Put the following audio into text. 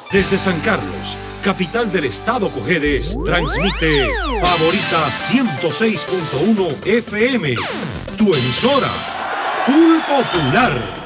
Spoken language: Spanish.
Desde San Carlos, capital del estado Cojedes, transmite Favorita 106.1 FM, tu emisora, Full Popular.